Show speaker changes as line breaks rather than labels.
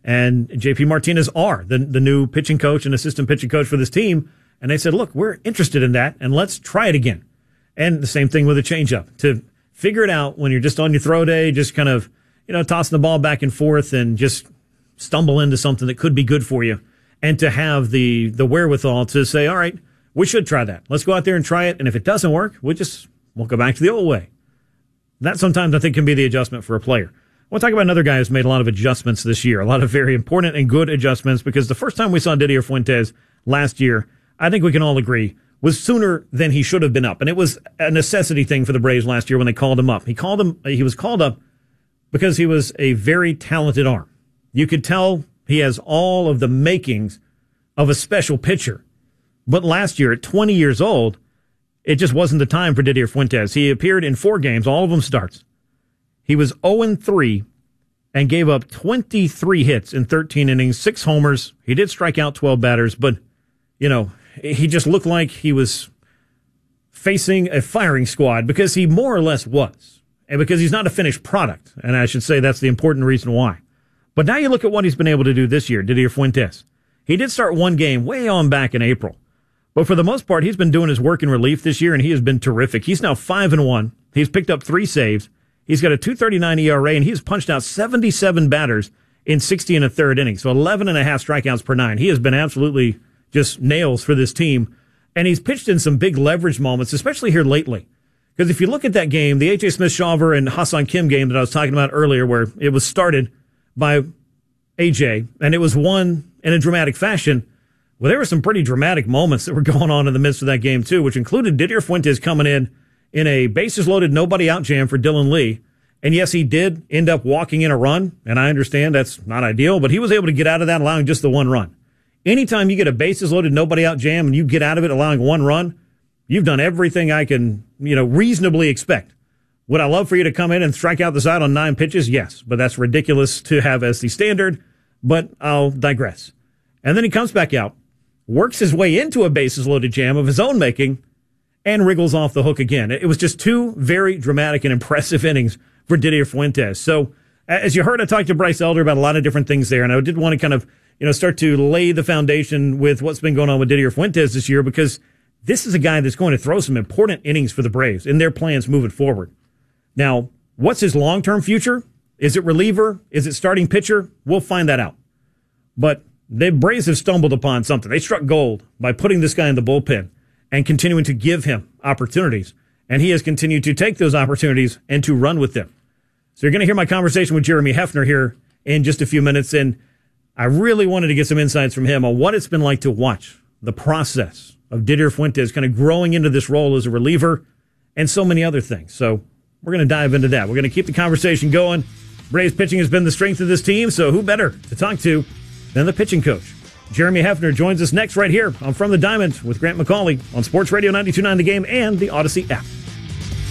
and JP Martinez are the new pitching coach and assistant pitching coach for this team. And they said, look, we're interested in that, and let's try it again. And the same thing with a changeup. To figure it out when you're just on your throw day, just kind of, tossing the ball back and forth and just stumble into something that could be good for you. And to have the wherewithal to say, all right, we should try that. Let's go out there and try it. And if it doesn't work, we'll go back to the old way. That sometimes I think can be the adjustment for a player. I want to talk about another guy who's made a lot of adjustments this year, a lot of very important and good adjustments, because the first time we saw Didier Fuentes last year, I think we can all agree, was sooner than he should have been up. And it was a necessity thing for the Braves last year when they called him up. He was called up because he was a very talented arm. You could tell he has all of the makings of a special pitcher. But last year, at 20 years old, it just wasn't the time for Didier Fuentes. He appeared in 4 games, all of them starts. He was 0-3 and gave up 23 hits in 13 innings, 6 homers. He did strike out 12 batters, but, he just looked like he was facing a firing squad, because he more or less was, and because he's not a finished product. And I should say that's the important reason why. But now you look at what he's been able to do this year, Didier Fuentes. He did start 1 game way on back in April. But for the most part, he's been doing his work in relief this year, and he has been terrific. He's now 5-1. He's picked up 3 saves. He's got a 2.39 ERA, and he's punched out 77 batters in 60 1/3 innings, so 11.5 strikeouts per 9. He has been absolutely just nails for this team. And he's pitched in some big leverage moments, especially here lately. Because if you look at that game, the A.J. Smith-Shawver and Ha-Seong Kim game that I was talking about earlier, where it was started by A.J., and it was won in a dramatic fashion, well, there were some pretty dramatic moments that were going on in the midst of that game, too, which included Didier Fuentes coming in a bases-loaded, nobody-out jam for Dylan Lee. And yes, he did end up walking in a run, and I understand that's not ideal, but he was able to get out of that allowing just the 1 run. Anytime you get a bases-loaded, nobody-out jam and you get out of it allowing 1 run, you've done everything I can, reasonably expect. Would I love for you to come in and strike out the side on 9 pitches? Yes, but that's ridiculous to have as the standard, but I'll digress. And then he comes back out, works his way into a bases-loaded jam of his own making, and wriggles off the hook again. It was just 2 very dramatic and impressive innings for Didier Fuentes. So, as you heard, I talked to Bryce Elder about a lot of different things there, and I did want to kind of start to lay the foundation with what's been going on with Didier Fuentes this year, because this is a guy that's going to throw some important innings for the Braves in their plans moving forward. Now, what's his long-term future? Is it reliever? Is it starting pitcher? We'll find that out. But the Braves have stumbled upon something. They struck gold by putting this guy in the bullpen and continuing to give him opportunities. And he has continued to take those opportunities and to run with them. So you're going to hear my conversation with Jeremy Hefner here in just a few minutes. And I really wanted to get some insights from him on what it's been like to watch the process of Didier Fuentes kind of growing into this role as a reliever and so many other things. So we're going to dive into that. We're going to keep the conversation going. Braves pitching has been the strength of this team, so who better to talk to than the pitching coach? Jeremy Hefner joins us next right here on From the Diamond with Grant McCauley on Sports Radio 92.9 The Game and the Odyssey app.